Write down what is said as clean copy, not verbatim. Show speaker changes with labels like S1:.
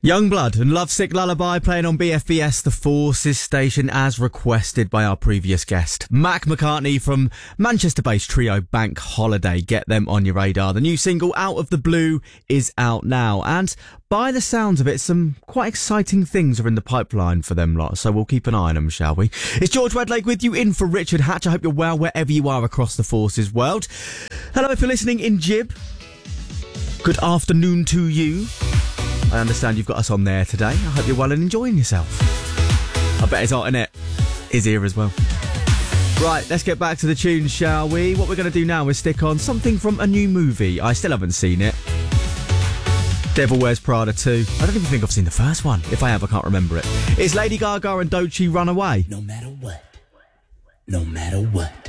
S1: Youngblood and Lovesick Lullaby playing on BFBS, the Forces station, as requested by our previous guest, Mac McCartney from Manchester-based trio Bank Holiday. Get them on your radar. The new single, Out of the Blue, is out now. And by the sounds of it, some quite exciting things are in the pipeline for them lot. So we'll keep an eye on them, shall we? It's George Wedlake with you, in for Richard Hatch. I hope you're well wherever you are across the Forces world. Hello if you're listening in Jib. Good afternoon to you. I understand you've got us on there today. I hope you're well and enjoying yourself. I bet it's hot, innit? His ear as well. Right, let's get back to the tunes, shall we? What we're going to do now is stick on something from a new movie. I still haven't seen it. Devil Wears Prada 2. I don't even think I've seen the first one. If I have, I can't remember it. It's Lady Gaga and Doechii, Runaway.
S2: No matter what. No matter what.